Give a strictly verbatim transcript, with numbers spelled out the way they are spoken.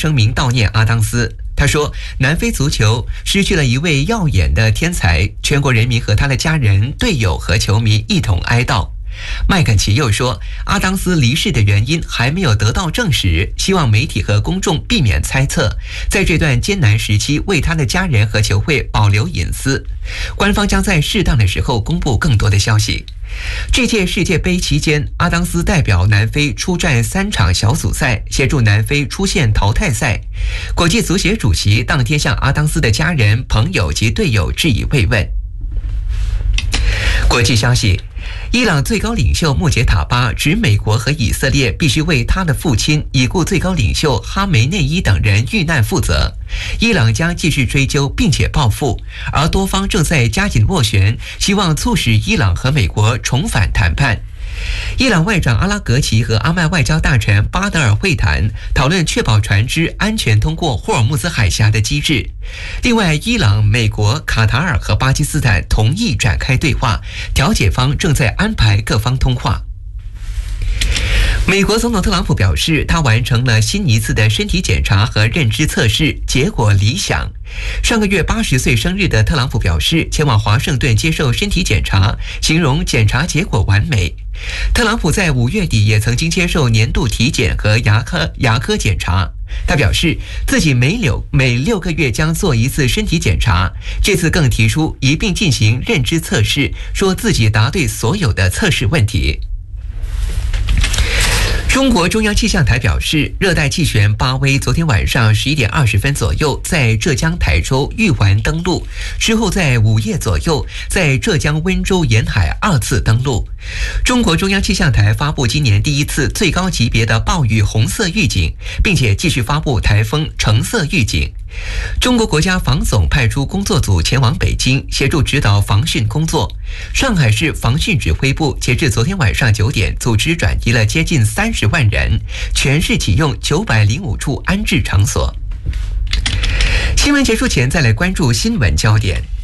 声明悼念阿当斯。他说，南非足球失去了一位耀眼的天才，全国人民和他的家人、队友和球迷一同哀悼。麦肯齐又说，阿当斯离世的原因还没有得到证实，希望媒体和公众避免猜测，在这段艰难时期为他的家人和球会保留隐私。官方将在适当的时候公布更多的消息。这届世界杯期间，阿当斯代表南非出战三场小组赛，协助南非出线淘汰赛。国际足协主席当天向阿当斯的家人、朋友及队友致以慰问。国际消息，伊朗最高领袖穆杰塔巴指美国和以色列必须为他的父亲已故最高领袖哈梅内伊等人遇难负责。伊朗将继续追究并且报复，而多方正在加紧斡旋，希望促使伊朗和美国重返谈判。伊朗外长阿拉格齐和阿曼外交大臣巴德尔会谈，讨论确保船只安全通过霍尔木兹海峡的机制。另外，伊朗、美国、卡塔尔和巴基斯坦同意展开对话，调解方正在安排各方通话。美国总统特朗普表示，他完成了新一次的身体检查和认知测试，结果理想。上个月八十岁生日的特朗普表示，前往华盛顿接受身体检查，形容检查结果完美。特朗普在五月底也曾经接受年度体检和牙科牙科检查。他表示自己每六每六个月将做一次身体检查，这次更提出一并进行认知测试，说自己答对所有的测试问题。中国中央气象台表示，热带气旋巴威昨天晚上十一点二十分左右在浙江台州玉环登陆，之后在午夜左右在浙江温州沿海二次登陆。中国中央气象台发布今年第一次最高级别的暴雨红色预警，并且继续发布台风橙色预警。中国国家防总派出工作组前往北京协助指导防汛工作。上海市防汛指挥部截至昨天晚上九点，组织转移了接近三十万人，全市启用九百零五处安置场所。新闻结束前，再来关注新闻焦点。